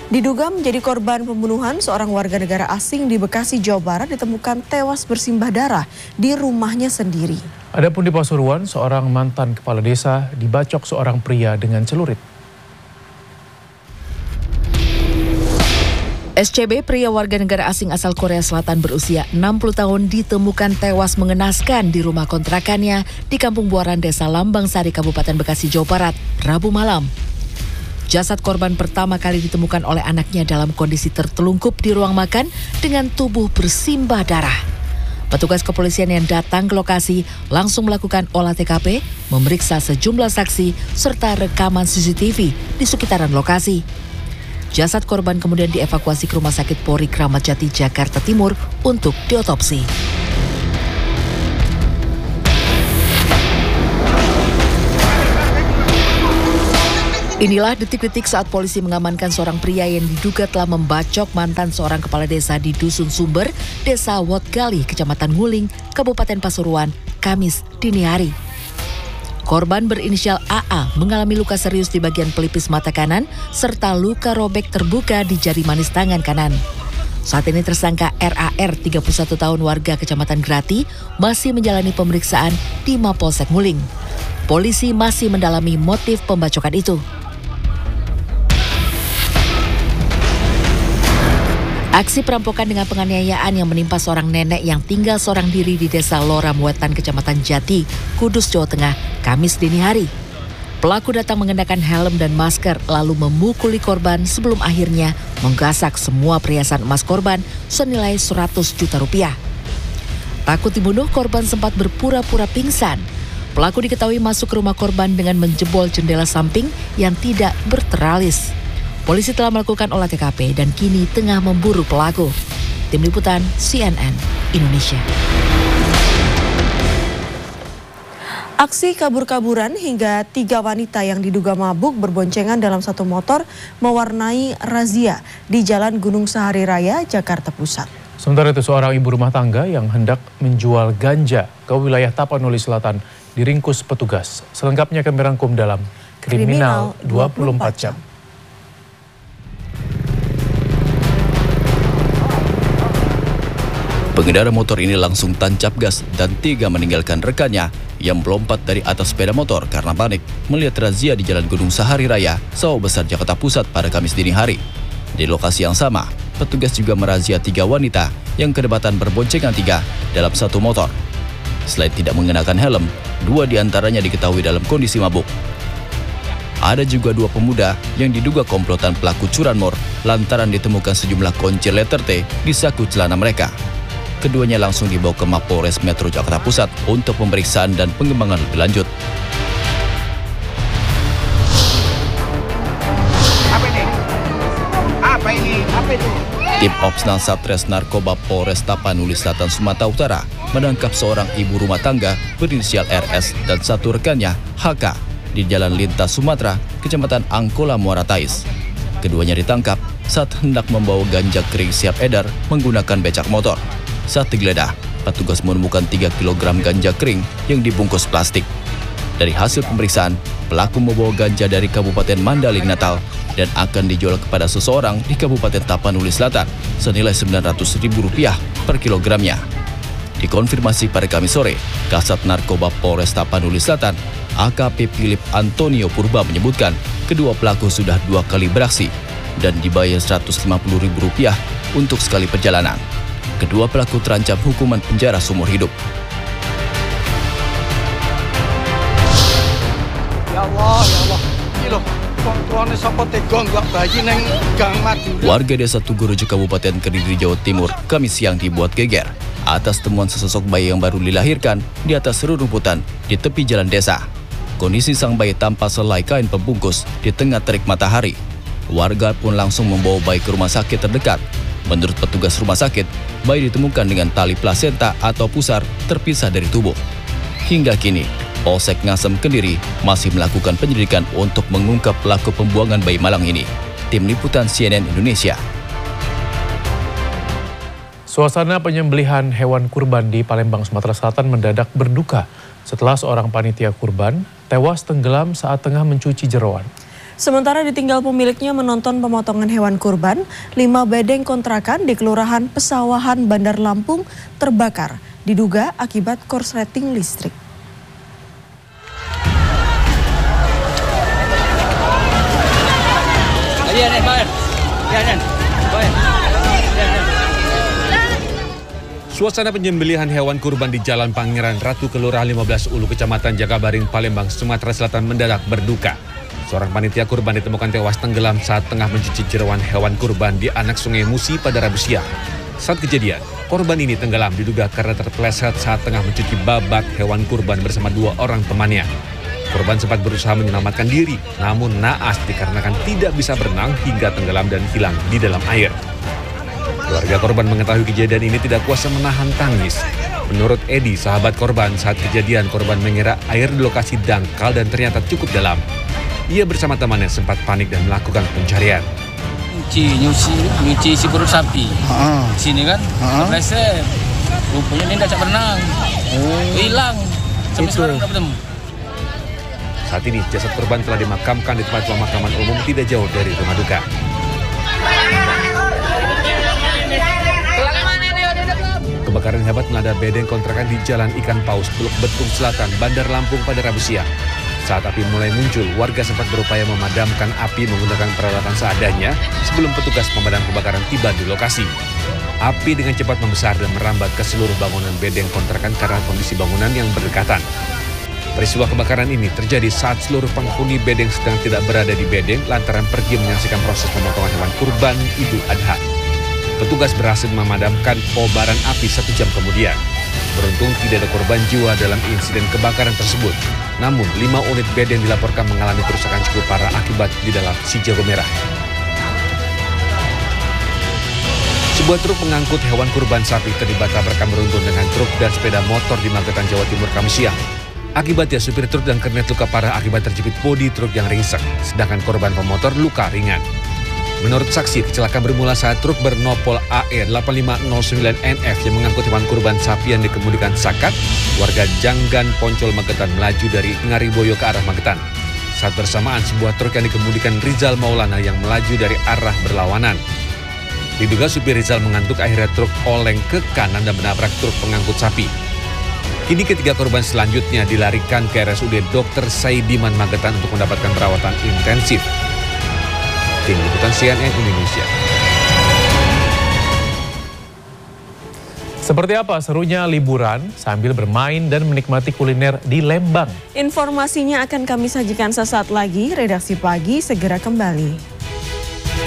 Diduga menjadi korban pembunuhan, seorang warga negara asing di Bekasi, Jawa Barat ditemukan tewas bersimbah darah di rumahnya sendiri. Adapun di Pasuruan, seorang mantan kepala desa dibacok seorang pria dengan celurit. SCB, pria warga negara asing asal Korea Selatan berusia 60 tahun ditemukan tewas mengenaskan di rumah kontrakannya di Kampung Buaran, Desa Lambang Sari, Kabupaten Bekasi, Jawa Barat, Rabu malam. Jasad korban pertama kali ditemukan oleh anaknya dalam kondisi tertelungkup di ruang makan dengan tubuh bersimbah darah. Petugas kepolisian yang datang ke lokasi langsung melakukan olah TKP, memeriksa sejumlah saksi serta rekaman CCTV di sekitaran lokasi. Jasad korban kemudian dievakuasi ke Rumah Sakit Polri Kramat Jati, Jakarta Timur untuk diotopsi. Inilah detik-detik saat polisi mengamankan seorang pria yang diduga telah membacok mantan seorang kepala desa di Dusun Sumber, Desa Wotgali, Kecamatan Nguling, Kabupaten Pasuruan, Kamis dini hari. Korban berinisial AA mengalami luka serius di bagian pelipis mata kanan serta luka robek terbuka di jari manis tangan kanan. Saat ini tersangka RAR, 31 tahun, warga Kecamatan Grati, masih menjalani pemeriksaan di Mapolsek Nguling. Polisi masih mendalami motif pembacokan itu. Aksi perampokan dengan penganiayaan yang menimpa seorang nenek yang tinggal seorang diri di Desa Loram Wetan, Kecamatan Jati, Kudus, Jawa Tengah, Kamis dini hari. Pelaku datang mengenakan helm dan masker lalu memukuli korban sebelum akhirnya menggasak semua perhiasan emas korban senilai 100 juta rupiah. Takut dibunuh, korban sempat berpura-pura pingsan. Pelaku diketahui masuk ke rumah korban dengan menjebol jendela samping yang tidak berteralis. Polisi telah melakukan olah TKP dan kini tengah memburu pelaku. Tim Liputan CNN Indonesia. Aksi kabur-kaburan hingga 3 wanita yang diduga mabuk berboncengan dalam satu motor mewarnai razia di Jalan Gunung Sahari Raya, Jakarta Pusat. Sementara itu, seorang ibu rumah tangga yang hendak menjual ganja ke wilayah Tapanuli Selatan diringkus petugas. Selengkapnya kami rangkum dalam Kriminal 24 Jam. Pengendara motor ini langsung tancap gas dan tega meninggalkan rekannya yang melompat dari atas sepeda motor karena panik melihat razia di Jalan Gunung Sahari Raya, Sawah Besar, Jakarta Pusat pada Kamis dini hari. Di lokasi yang sama, petugas juga merazia 3 wanita yang kedapatan berboncengan 3 dalam satu motor. Selain tidak mengenakan helm, 2 diantaranya diketahui dalam kondisi mabuk. Ada juga 2 pemuda yang diduga komplotan pelaku curanmor lantaran ditemukan sejumlah kunci letter T di saku celana mereka. Keduanya langsung dibawa ke Mapolres Metro Jakarta Pusat untuk pemeriksaan dan pengembangan lebih lanjut. Apa itu? Tim Opsnal Satres Narkoba Polres Tapanuli Selatan, Sumatera Utara menangkap seorang ibu rumah tangga berinisial RS dan 1 rekannya HK di Jalan Lintas Sumatera, Kecamatan Angkola, Muara Tais. Keduanya ditangkap saat hendak membawa ganja kering siap edar menggunakan becak motor. Saat digeledah, petugas menemukan 3 kg ganja kering yang dibungkus plastik. Dari hasil pemeriksaan, pelaku membawa ganja dari Kabupaten Mandailing, Natal dan akan dijual kepada seseorang di Kabupaten Tapanuli Selatan senilai Rp900.000 per kilogramnya. Dikonfirmasi pada Kamis sore, Kasat Narkoba Polres Tapanuli Selatan, AKP Philip Antonio Purba menyebutkan kedua pelaku sudah 2 kali beraksi dan dibayar Rp150.000 untuk sekali perjalanan. Kedua pelaku terancam hukuman penjara seumur hidup. Ya Allah. Iki lho, kontrolnya sapa tega nggak bayi neng Gang Madu. Warga Desa Tugurejo, Kabupaten Kediri, Jawa Timur, Kamis siang dibuat geger atas temuan sesosok bayi yang baru dilahirkan di atas rerumputan di tepi jalan desa. Kondisi sang bayi tanpa selai kain pembungkus di tengah terik matahari. Warga pun langsung membawa bayi ke rumah sakit terdekat. Menurut petugas rumah sakit, bayi ditemukan dengan tali plasenta atau pusar terpisah dari tubuh. Hingga kini, Polsek Ngasem Kediri masih melakukan penyelidikan untuk mengungkap pelaku pembuangan bayi malang ini. Tim Liputan CNN Indonesia. Suasana penyembelihan hewan kurban di Palembang, Sumatera Selatan mendadak berduka setelah seorang panitia kurban tewas tenggelam saat tengah mencuci jeroan. Sementara ditinggal pemiliknya menonton pemotongan hewan kurban, 5 bedeng kontrakan di Kelurahan Pesawahan, Bandar Lampung terbakar, diduga akibat korsleting listrik. Suasana penyembelihan hewan kurban di Jalan Pangeran Ratu Kelurahan 15 Ulu, Kecamatan Jakabaring, Palembang, Sumatera Selatan mendadak berduka. Seorang panitia kurban ditemukan tewas tenggelam saat tengah mencuci jeroan hewan kurban di anak Sungai Musi pada Rabu siang. Saat kejadian, korban ini tenggelam diduga karena terpeleset saat tengah mencuci babat hewan kurban bersama 2 orang temannya. Korban sempat berusaha menyelamatkan diri, namun naas dikarenakan tidak bisa berenang hingga tenggelam dan hilang di dalam air. Keluarga korban mengetahui kejadian ini tidak kuasa menahan tangis. Menurut Edi, sahabat korban, saat kejadian korban mengira air di lokasi dangkal dan ternyata cukup dalam. Ia bersama temannya sempat panik dan melakukan pencarian. Nyuci si perut sapi. Sini kan, terpleset. Rupanya dia tidak berenang. Hilang. Sampai sekarang tidak bertemu. Saat ini jasad korban telah dimakamkan di tempat pemakaman umum tidak jauh dari rumah duka. Kebakaran hebat melanda bedeng kontrakan di Jalan Ikan Paus, Teluk Betung Selatan, Bandar Lampung pada Rabu siang. Saat api mulai muncul, warga sempat berupaya memadamkan api menggunakan peralatan seadanya sebelum petugas pemadam kebakaran tiba di lokasi. Api dengan cepat membesar dan merambat ke seluruh bangunan bedeng kontrakan karena kondisi bangunan yang berdekatan. Peristiwa kebakaran ini terjadi saat seluruh penghuni bedeng sedang tidak berada di bedeng lantaran pergi menyaksikan proses pemotongan hewan kurban Idul Adha. Petugas berhasil memadamkan kobaran api 1 jam kemudian. Beruntung tidak ada korban jiwa dalam insiden kebakaran tersebut. Namun 5 unit bedeng dilaporkan mengalami kerusakan cukup parah akibat di dalam si jago merah. Sebuah truk pengangkut hewan kurban sapi terlibat tabrakan beruntun dengan truk dan sepeda motor di Magetan, Jawa Timur Kamis siang. Akibatnya supir truk dan kernet luka parah akibat terjepit bodi truk yang ringsek, sedangkan korban pemotor luka ringan. Menurut saksi, kecelakaan bermula saat truk bernopol AE 8509NF yang mengangkut hewan kurban sapi yang dikemudikan Sakat, warga Janggan Poncol Magetan melaju dari Ngariboyo ke arah Magetan. Saat bersamaan, sebuah truk yang dikemudikan Rizal Maulana yang melaju dari arah berlawanan. Diduga supir Rizal mengantuk, akhirnya truk oleng ke kanan dan menabrak truk pengangkut sapi. Kini ketiga korban selanjutnya dilarikan ke RSUD Dr. Saidiman Magetan untuk mendapatkan perawatan intensif. Tim Liputan CNN Indonesia. Seperti apa serunya liburan sambil bermain dan menikmati kuliner di Lembang? Informasinya akan kami sajikan sesaat lagi. Redaksi Pagi segera kembali.